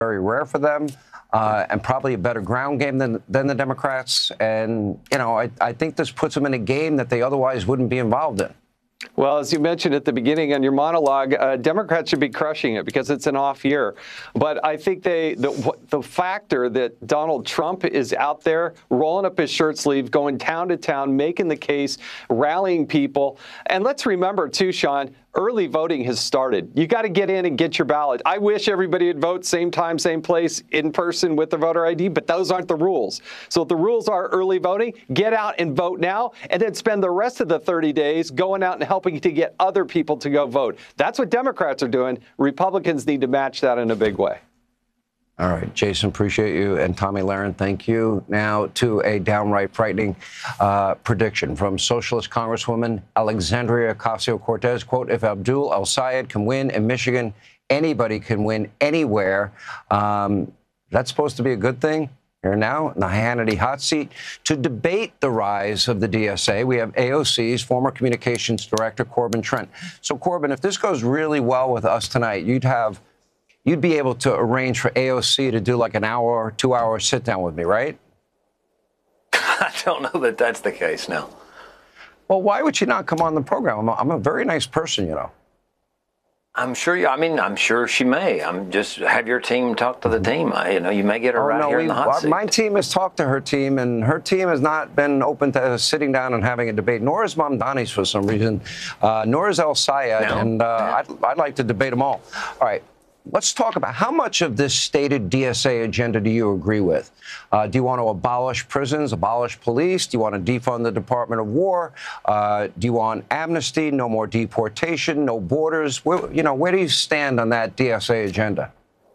very rare for them, and probably a better ground game than the Democrats. And, you know, I think this puts them in a game that they otherwise wouldn't be involved in. Well, as you mentioned at the beginning on your monologue, Democrats should be crushing it because it's an off year. But I think the factor that Donald Trump is out there rolling up his shirt sleeve, going town to town, making the case, rallying people. And let's remember, too, Sean, early voting has started. You got to get in and get your ballot. I wish everybody would vote same time, same place, in person with their voter ID, but those aren't the rules. So if the rules are early voting, get out and vote now, and then spend the rest of the 30 days going out and helping to get other people to go vote. That's what Democrats are doing. Republicans need to match that in a big way. All right, Jason, appreciate you. And Tomi Lahren, thank you. Now to a downright frightening prediction from Socialist Congresswoman Alexandria Ocasio-Cortez. Quote, if Abdul El-Sayed can win in Michigan, anybody can win anywhere. That's supposed to be a good thing. Here now in the Hannity hot seat to debate the rise of the DSA. We have AOC's former communications director, Corbin Trent. So, Corbin, if this goes really well with us tonight, you'd be able to arrange for AOC to do like an hour or 2 hour sit down with me, right? I don't know that that's the case now. Well, why would she not come on the program? I'm a very nice person, you know. I'm sure I'm sure she may. Just have your team talk to the team. You may get her here in the hot seat. My team has talked to her team, and her team has not been open to sitting down and having a debate. Nor is Mamdani's for some reason. Nor is El-Sayed, and I'd like to debate them all. All right. Let's talk about how much of this stated DSA agenda do you agree with? Do you want to abolish prisons, abolish police? Do you want to defund the Department of War? Do you want amnesty, no more deportation, no borders? Where do you stand on that DSA agenda?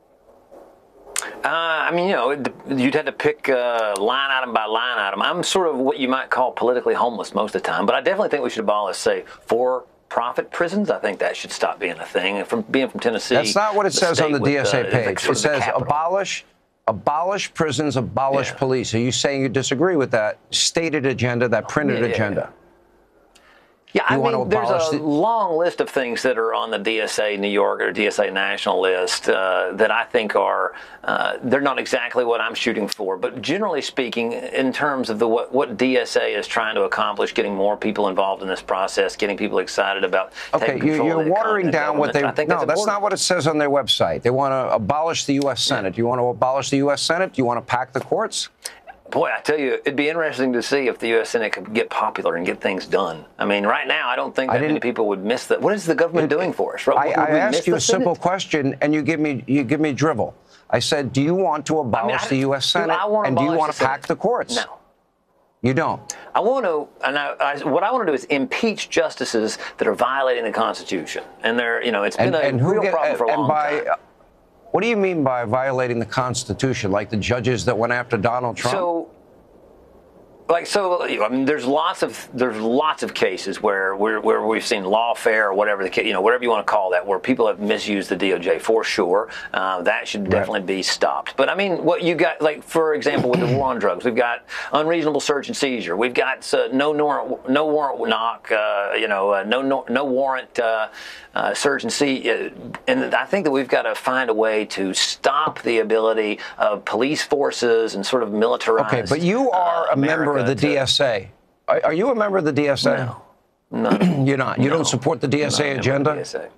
You'd have to pick line item by line item. I'm sort of what you might call politically homeless most of the time, but I definitely think we should abolish, say, for-profit prisons. I think that should stop being a thing. From Tennessee, that's not what it says on the DSA page. It says abolish prisons, abolish police. Are you saying you disagree with that stated agenda, that printed agenda? Yeah, I mean, there's a long list of things that are on the DSA New York or DSA national list that I think are, they're not exactly what I'm shooting for. But generally speaking, in terms of what DSA is trying to accomplish, getting more people involved in this process, getting people excited about taking control of the watering down what they, no, that's not what it says on their website. They want to abolish the U.S. Senate. Do you want to abolish the U.S. Senate? Do you want to pack the courts? Boy, I tell you, it'd be interesting to see if the U.S. Senate could get popular and get things done. I mean, right now, I don't think that many people would miss that. What is the government doing for us? I asked you a simple question, and you give me drivel. I said, do you want to abolish the U.S. Senate, and do you want to pack the courts? No. You don't? I want to, what I want to do is impeach justices that are violating the Constitution. And it's been a real problem for a long time. What do you mean by violating the Constitution, like the judges that went after Donald Trump? There's lots of cases where we've seen lawfare or whatever whatever you want to call that, where people have misused the DOJ for sure. That should definitely be stopped. But I mean, what you got, like for example, with the war on drugs, we've got unreasonable search and seizure. We've got no warrant knock. No warrant search and seize. And I think that we've got to find a way to stop the ability of police forces and sort of militarize. Okay, but you are a member of the DSA. Are you a member of the DSA? No. You're not. You don't support the DSA agenda?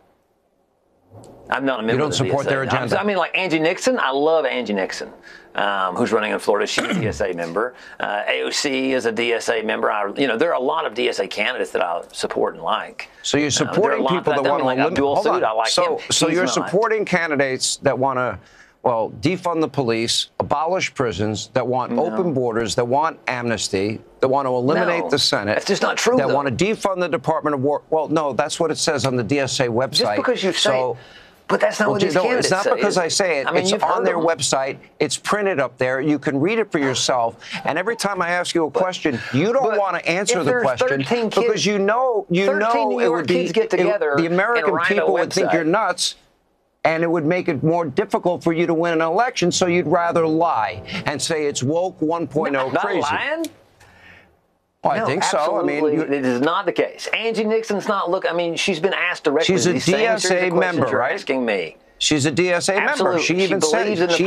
I'm not a member of the DSA. You don't support their agenda? I mean, like Angie Nixon. I love Angie Nixon, who's running in Florida. She's a DSA member. AOC is a DSA member. There are a lot of DSA candidates that I support and like. So you're supporting people that want to limit. Hold on. So you're supporting candidates that want to, defund the police, abolish prisons, that want open borders, that want amnesty, that want to eliminate the Senate. That's just not true, That want to defund the Department of War. Well, no, that's what it says on the DSA website. Just because you say but that's not what these candidates say. It's not because I say it. It's on their website. It's printed up there. You can read it for yourself. And every time I ask you a question, you don't want to answer the question because you know it would be the American people would think you're nuts. And it would make it more difficult for you to win an election, so you'd rather lie and say it's woke 1.0 crazy. Not lying? I think so. I mean, it is not the case. Angie Nixon's not she's been asked directly. She's a DSA member, right? Asking me. She's a DSA member. Absolutely. She even believes in said the